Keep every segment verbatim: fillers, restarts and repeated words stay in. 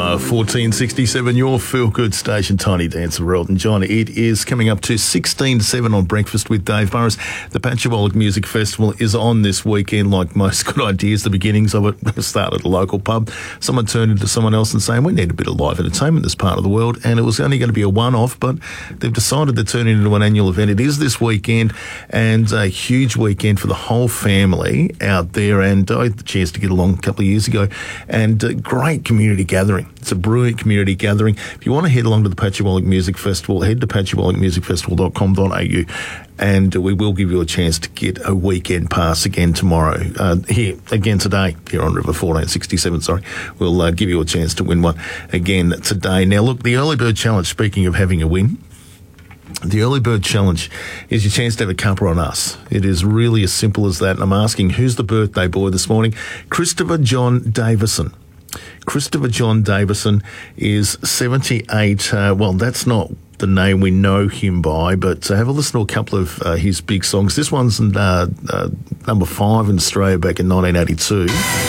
River fourteen sixty-seven, your feel-good station, Tiny Dancer World. And John, it is coming up to sixteen to seven on Breakfast with Dave Burris. The Patchawallic Music Festival is on this weekend. Like most good ideas, the beginnings of it start at a local pub. Someone turned into someone else and saying, we need a bit of live entertainment in this part of the world. And it was only going to be a one-off, but they've decided to turn it into an annual event. It is this weekend, and a huge weekend for the whole family out there. And I had the chance to get along a couple of years ago, and a great community gathering. It's a brilliant community gathering. If you want to head along to the Patchawallic Music Festival, head to patchawallic music festival dot com dot a u, and we will give you a chance to get a weekend pass again tomorrow. Uh, here, again today, here on River fourteen sixty-seven, sorry. We'll uh, give you a chance to win one again today. Now, look, the Early Bird Challenge, speaking of having a win, the Early Bird Challenge is your chance to have a cuppa on us. It is really as simple as that. And I'm asking, who's the birthday boy this morning? Christopher John Davison. Christopher John Davison is seventy-eight. Uh, well, that's not the name we know him by, but uh, have a listen to a couple of uh, his big songs. This one's uh, uh, number five in Australia back in nineteen eighty-two.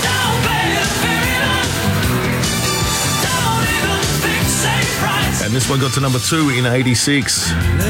And this one got to number two in eighty-six.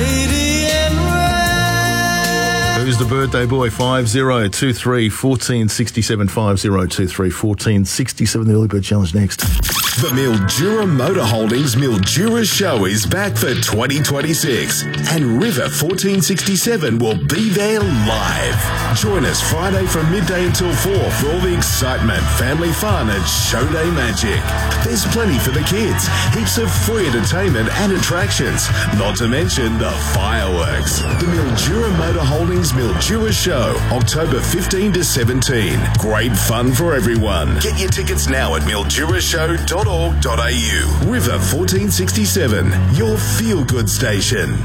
Who's the birthday boy? five zero two three one four six seven, five zero two three one four six seven. The Early Bird Challenge next. The Mildura Motor Holdings Mildura Show is back for twenty twenty-six, and River fourteen sixty-seven will be there live. Join us Friday from midday until four for all the excitement, family fun and show day magic. There's plenty for the kids, heaps of free entertainment and attractions, not to mention the fireworks. The Mildura Motor Holdings Mildura Show, October fifteenth to seventeenth. Great fun for everyone. Get your tickets now at mildura show dot org dot a u. River fourteen sixty-seven, your feel-good station.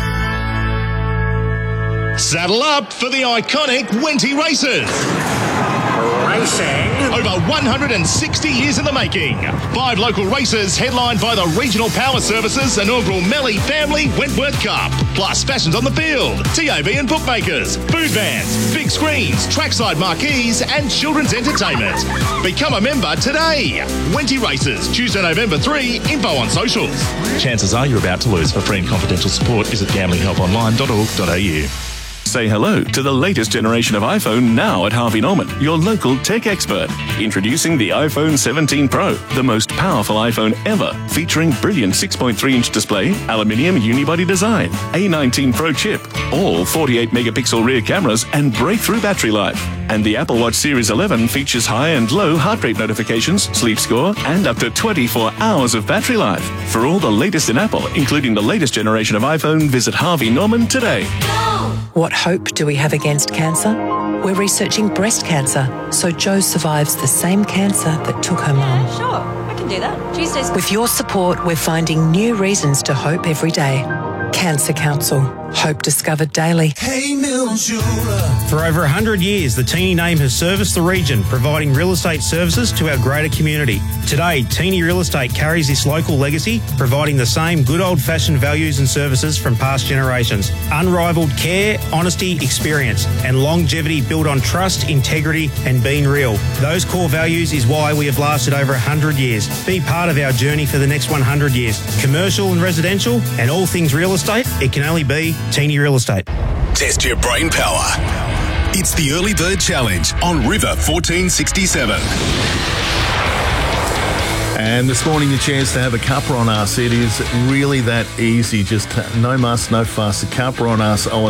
Saddle up for the iconic Wenty Races. Racing. Over one hundred sixty years in the making. Five local races headlined by the Regional Power Services inaugural Melly Family Wentworth Cup. Plus fashions on the field, T A V and bookmakers, food vans, big screens, trackside marquees and children's entertainment. Become a member today. Wenty Races, Tuesday, November third. Info on socials. Chances are you're about to lose. For free and confidential support, visit gambling help online dot org dot a u. Say hello to the latest generation of iPhone now at Harvey Norman, your local tech expert. Introducing the iPhone seventeen Pro, the most powerful iPhone ever, featuring brilliant six point three inch display, aluminium unibody design, A nineteen Pro chip, all forty-eight megapixel rear cameras and breakthrough battery life. And the Apple Watch Series eleven features high and low heart rate notifications, sleep score, and up to twenty-four hours of battery life. For all the latest in Apple, including the latest generation of iPhone, visit Harvey Norman today. What hope do we have against cancer? We're researching breast cancer, so Jo survives the same cancer that took her mum. Yeah, sure. I can do that. Tuesdays. With your support, we're finding new reasons to hope every day. Cancer Council. Hope discovered daily. Hey, Mildura. For over one hundred years, the Teeny name has serviced the region, providing real estate services to our greater community. Today, Teeny Real Estate carries this local legacy, providing the same good old-fashioned values and services from past generations. Unrivaled care, honesty, experience, and longevity built on trust, integrity, and being real. Those core values is why we have lasted over one hundred years. Be part of our journey for the next one hundred years. Commercial and residential, and all things real estate, it can only be Teeny Real Estate. Test your brain power. It's the Early Bird Challenge on River fourteen sixty-seven. And this morning, the chance to have a cuppa on us. It is really that easy. Just no muss, no fuss. A cuppa on us. Oh,